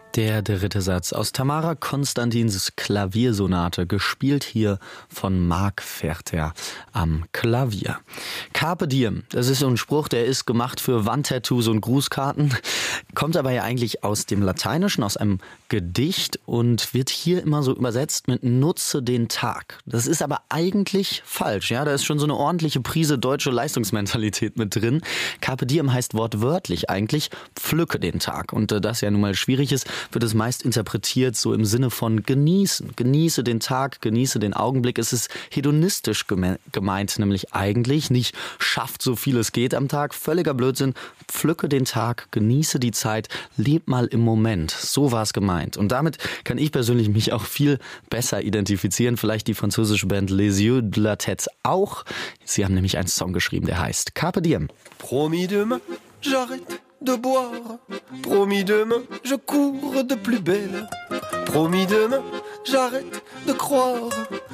Der dritte Satz aus Tamara Konstantins Klaviersonate, gespielt hier von Marc Verter am Klavier. Carpe diem, das ist so ein Spruch, der ist gemacht für Wandtattoos und Grußkarten, kommt aber ja eigentlich aus dem Lateinischen, aus einem Gedicht und wird hier immer so übersetzt mit nutze den Tag. Das ist aber eigentlich falsch, ja, da ist schon so eine ordentliche Prise deutsche Leistungsmentalität mit drin. Carpe diem heißt wortwörtlich eigentlich pflücke den Tag und das ja nun mal schwierig ist, wird es meist interpretiert so im Sinne von genießen. Genieße den Tag, genieße den Augenblick. Es ist hedonistisch gemeint, nämlich eigentlich nicht schafft so viel es geht am Tag. Völliger Blödsinn. Pflücke den Tag, genieße die Zeit, leb mal im Moment. So war es gemeint. Und damit kann ich persönlich mich auch viel besser identifizieren. Vielleicht die französische Band Les Yeux de la Tête auch. Sie haben nämlich einen Song geschrieben, der heißt Carpe Diem. Promis demain, j'arrête de boire. Promis demain, je cours de plus belle. Promis demain, j'arrête de croire.